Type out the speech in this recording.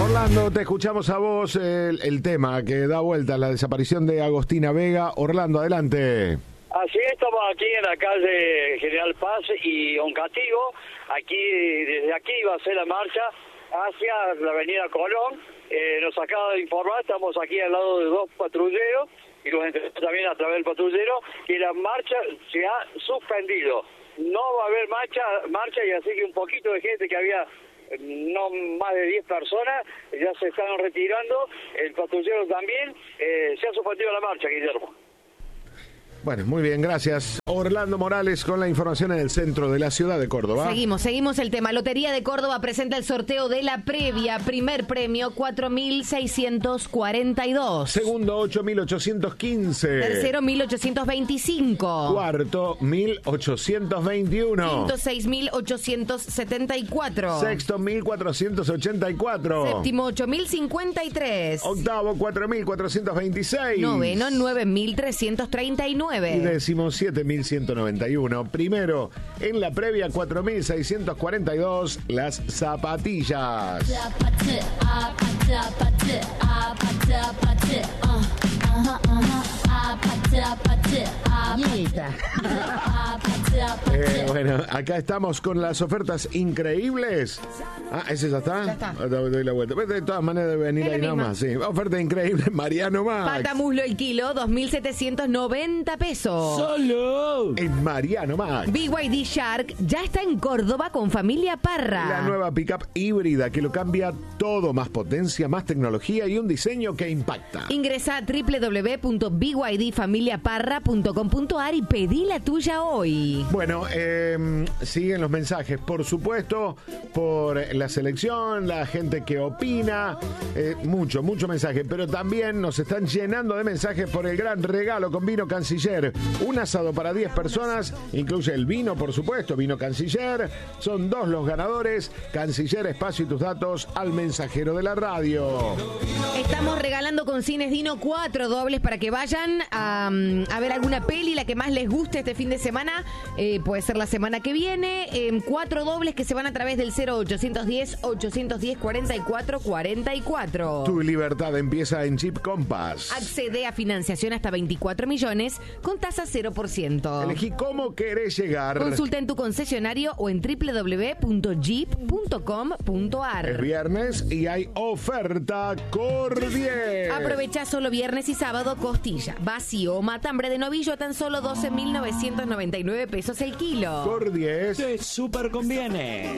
Orlando, te escuchamos a vos el tema que da vuelta, la desaparición de Agostina Vega. Orlando, adelante. Así estamos aquí en la calle General Paz y Oncativo. Desde aquí va a ser la marcha hacia la avenida Colón. Nos acaba de informar, estamos aquí al lado de dos patrulleros y los entendemos también a través del patrullero, que la marcha se ha suspendido. No va a haber marcha y así que un poquito de gente que había, no más de 10 personas, ya se están retirando. El patrullero también. Se ha suspendido la marcha, Guillermo. Bueno, muy bien, gracias. Orlando Morales con la información en el centro de la ciudad de Córdoba. Seguimos el tema. Lotería de Córdoba presenta el sorteo de la previa. Primer premio, 4.642. Segundo, 8.815. Tercero, 1.825. Cuarto, 1.821. Quinto, 6.874. Sexto, 1.484. Séptimo, 8.053. Octavo, 4.426. Noveno, 9.339. Y décimo, 7.191. Primero, en la previa, 4.642, las zapatillas. Bueno, acá estamos con las ofertas increíbles. ¿Ese ya está? Ya está. Doy la vuelta. De todas maneras debe venir ahí nomás. Sí. Oferta increíble, Mariano Max. Pata muslo el kilo, 2.790 pesos. ¡Solo! En Mariano Max. BYD Shark ya está en Córdoba con Familia Parra. La nueva pickup híbrida que lo cambia todo. Más potencia, más tecnología y un diseño que impacta. Ingresa a www.byddfamiliaparra.com.ar y pedí la tuya hoy. Bueno, siguen los mensajes, por supuesto, por la selección, la gente que opina, mucho mensaje, pero también nos están llenando de mensajes por el gran regalo con Vino Canciller. Un asado para 10 personas, incluye el vino, por supuesto, Vino Canciller. Son 2 los ganadores. Canciller, espacio y tus datos al mensajero de la radio. Estamos regalando con Cines Dino 4 dobles para que vayan a ver alguna peli, la que más les guste este fin de semana. Puede ser la semana que viene. 4 dobles que se van a través del 0810-810-4444. Tu libertad empieza en Chip Compass. Accede a financiación hasta 24 millones con tasa 0%. Elegí cómo querés llegar. Consulta en tu concesionario o en www.jeep.com.ar. Es viernes y hay oferta Cordier. Aprovecha solo viernes y sábado costilla, vacío o matambre de novillo a tan solo 12.999 pesos el kilo. Cordier. Te super conviene.